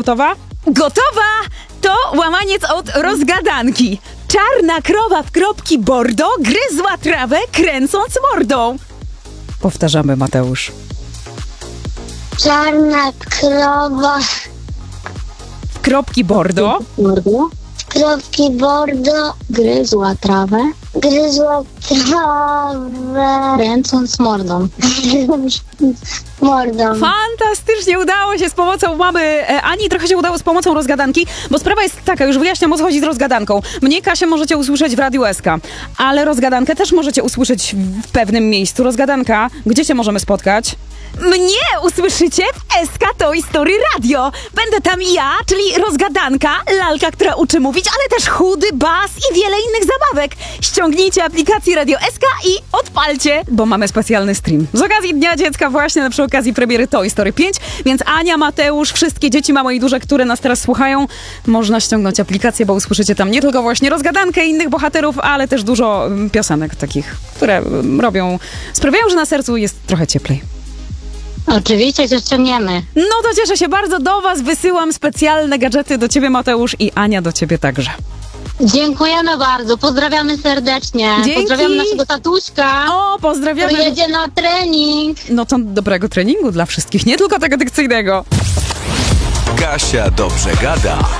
Gotowa? Gotowa! To łamaniec od rozgadanki. Czarna krowa w kropki bordo gryzła trawę, kręcąc mordą. Powtarzamy, Mateusz. Czarna krowa W kropki bordo. w kropki bordo Gryzła trawę, gryzła trawę kręcąc mordą. mordą. Fantastycznie udało się z pomocą mamy Ani, trochę się udało z pomocą rozgadanki, bo sprawa jest taka, już wyjaśniam, o co chodzi z rozgadanką. Mnie, Kasię, możecie usłyszeć w Radiu SK, ale rozgadankę też możecie usłyszeć w pewnym miejscu. Rozgadanka, gdzie się możemy spotkać? Mnie usłyszycie w SK Toy Story Radio. Będę tam ja, czyli rozgadanka, lalka, która uczy mówić, ale też chudy, bas i wiele innych zabawek. Ściągnijcie aplikację Radio SK i odpalcie, bo mamy specjalny stream. Z okazji Dnia Dziecka właśnie, przy okazji premiery Toy Story 5, więc Ania, Mateusz, wszystkie dzieci małe i duże, które nas teraz słuchają, można ściągnąć aplikację, bo usłyszycie tam nie tylko właśnie rozgadankę innych bohaterów, ale też dużo piosenek takich, które sprawiają, że na sercu jest trochę cieplej. Oczywiście się ściągniemy. No to cieszę się bardzo, do was wysyłam specjalne gadżety, do ciebie, Mateusz, i Ania, do ciebie także. Dziękujemy bardzo, pozdrawiamy serdecznie. Dzięki. Pozdrawiam naszego tatuśka, O, pozdrawiamy. który jedzie na trening. No to dobrego treningu dla wszystkich, nie tylko tego dykcyjnego. Kasia dobrze gada.